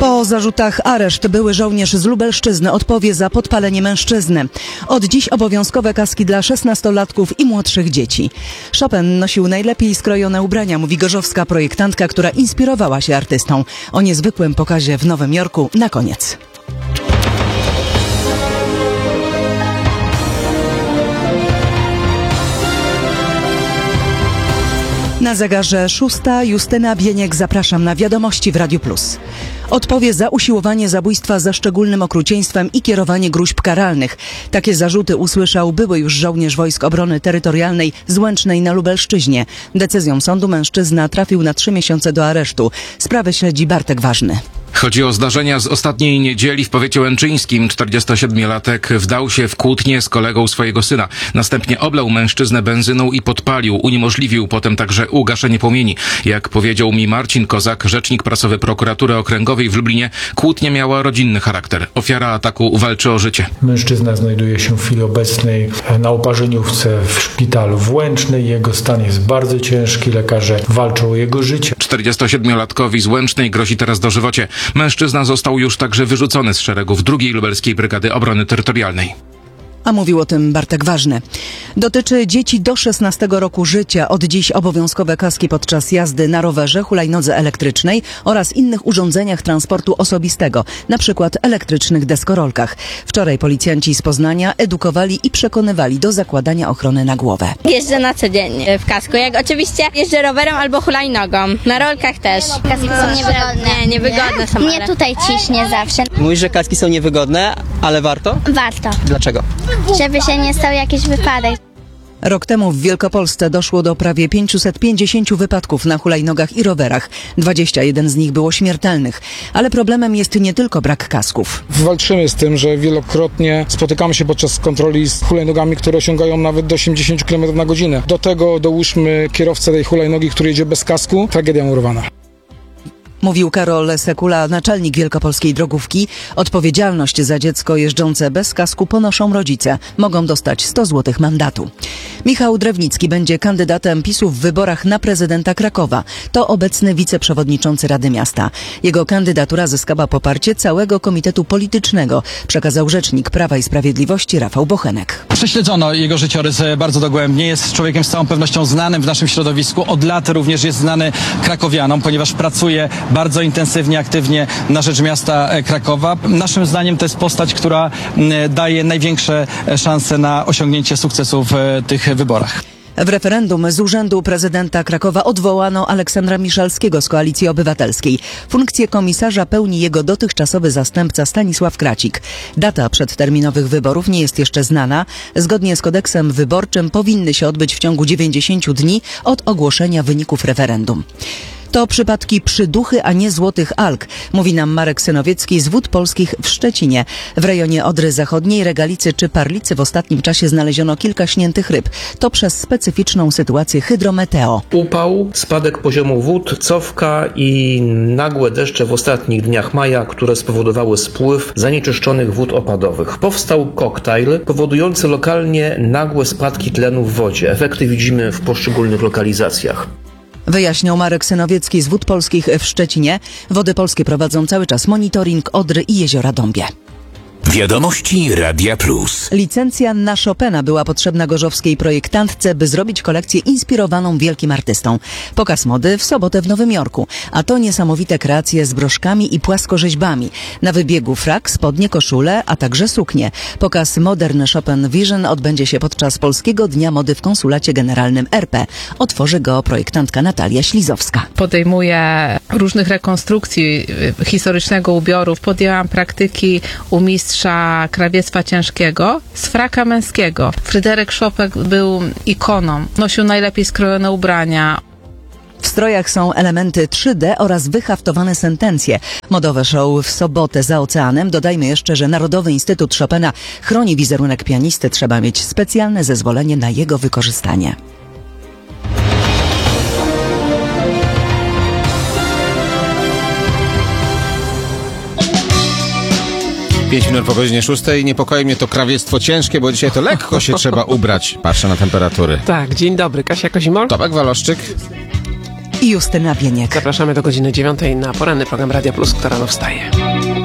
Po zarzutach areszt były żołnierz z Lubelszczyzny odpowie za podpalenie mężczyzny. Od dziś obowiązkowe kaski dla 16-latków i młodszych dzieci. Chopin nosił najlepiej skrojone ubrania, mówi gorzowska projektantka, która inspirowała się artystą. O niezwykłym pokazie w Nowym Jorku na koniec. Na zegarze 6. Justyna Bieniek, zapraszam na wiadomości w Radiu Plus. Odpowie za usiłowanie zabójstwa za szczególnym okrucieństwem i kierowanie gróźb karalnych. Takie zarzuty usłyszał były już żołnierz Wojsk Obrony Terytorialnej z Łęcznej na Lubelszczyźnie. Decyzją sądu mężczyzna trafił na 3 miesiące do aresztu. Sprawę śledzi Bartek Ważny. Chodzi o zdarzenia z ostatniej niedzieli w powiecie łęczyńskim. 47-latek wdał się w kłótnię z kolegą swojego syna. Następnie oblał mężczyznę benzyną i podpalił. Uniemożliwił potem także ugaszenie płomieni. Jak powiedział mi Marcin Kozak, rzecznik prasowy Prokuratury Okręgowej w Lublinie, kłótnia miała rodzinny charakter. Ofiara ataku walczy o życie. Mężczyzna znajduje się w chwili obecnej na oparzeniówce w szpitalu w Łęcznej. Jego stan jest bardzo ciężki. Lekarze walczą o jego życie. 47-latkowi z Łęcznej grozi teraz dożywocie. Mężczyzna został już także wyrzucony z szeregów 2. Lubelskiej Brygady Obrony Terytorialnej. A mówił o tym Bartek Ważny. Dotyczy dzieci do 16 roku życia. Od dziś obowiązkowe kaski podczas jazdy na rowerze, hulajnodze elektrycznej oraz innych urządzeniach transportu osobistego, na przykład elektrycznych deskorolkach. Wczoraj policjanci z Poznania edukowali i przekonywali do zakładania ochrony na głowę. Jeżdżę na co dzień w kasku, jak oczywiście jeżdżę rowerem albo hulajnogą. Na rolkach też. Kaski są niewygodne. Niewygodne są. Mnie tutaj ciśnie zawsze. Mówisz, że kaski są niewygodne, ale warto? Warto. Dlaczego? Żeby się nie stał jakiś wypadek. Rok temu w Wielkopolsce doszło do prawie 550 wypadków na hulajnogach i rowerach. 21 z nich było śmiertelnych. Ale problemem jest nie tylko brak kasków. Walczymy z tym, że wielokrotnie spotykamy się podczas kontroli z hulajnogami, które osiągają nawet do 80 km na godzinę. Do tego dołóżmy kierowcę tej hulajnogi, który jedzie bez kasku. Tragedia urwana. Mówił Karol Sekula, naczelnik Wielkopolskiej Drogówki. Odpowiedzialność za dziecko jeżdżące bez kasku ponoszą rodzice. Mogą dostać 100 zł mandatu. Michał Drewnicki będzie kandydatem PiS-u w wyborach na prezydenta Krakowa. To obecny wiceprzewodniczący Rady Miasta. Jego kandydatura zyskała poparcie całego komitetu politycznego, przekazał rzecznik Prawa i Sprawiedliwości Rafał Bochenek. Prześledzono jego życiorys bardzo dogłębnie. Jest człowiekiem z całą pewnością znanym w naszym środowisku. Od lat również jest znany krakowianom, ponieważ pracuje bardzo intensywnie, aktywnie na rzecz miasta Krakowa. Naszym zdaniem to jest postać, która daje największe szanse na osiągnięcie sukcesu w tych wyborach. W referendum z urzędu prezydenta Krakowa odwołano Aleksandra Miszalskiego z Koalicji Obywatelskiej. Funkcję komisarza pełni jego dotychczasowy zastępca Stanisław Kracik. Data przedterminowych wyborów nie jest jeszcze znana. Zgodnie z kodeksem wyborczym powinny się odbyć w ciągu 90 dni od ogłoszenia wyników referendum. To przypadki przyduchy, a nie złotych alg, mówi nam Marek Synowiecki z Wód Polskich w Szczecinie. W rejonie Odry Zachodniej, Regalicy czy Parlicy w ostatnim czasie znaleziono kilka śniętych ryb. To przez specyficzną sytuację hydrometeo. Upał, spadek poziomu wód, cofka i nagłe deszcze w ostatnich dniach maja, które spowodowały spływ zanieczyszczonych wód opadowych. Powstał koktajl powodujący lokalnie nagłe spadki tlenu w wodzie. Efekty widzimy w poszczególnych lokalizacjach. Wyjaśniał Marek Synowiecki z Wód Polskich w Szczecinie. Wody Polskie prowadzą cały czas monitoring Odry i Jeziora Dąbie. Wiadomości Radia Plus. Licencja na Chopina była potrzebna gorzowskiej projektantce, by zrobić kolekcję inspirowaną wielkim artystą. Pokaz mody w sobotę w Nowym Jorku. A to niesamowite kreacje z broszkami i płaskorzeźbami. Na wybiegu frak, spodnie, koszule, a także suknie. Pokaz Modern Chopin Vision odbędzie się podczas Polskiego Dnia Mody w Konsulacie Generalnym RP. Otworzy go projektantka Natalia Ślizowska. Podejmuję różnych rekonstrukcji historycznego ubioru. Podjęłam praktyki u mistrza krawiectwa ciężkiego z fraka męskiego. Fryderyk Chopin był ikoną. Nosił najlepiej skrojone ubrania. W strojach są elementy 3D oraz wyhaftowane sentencje. Modowe show w sobotę za oceanem. Dodajmy jeszcze, że Narodowy Instytut Chopina chroni wizerunek pianisty. Trzeba mieć specjalne zezwolenie na jego wykorzystanie. 5 minut po godzinie 6. Niepokoi mnie to krawiectwo ciężkie, bo dzisiaj to lekko się trzeba ubrać. Patrzę na temperatury. Tak, dzień dobry. Kasia Kozimol. Tomek Waloszczyk. i Justyna Bieniek. Zapraszamy do godziny 9 na poranny program Radia Plus, która rano wstaje.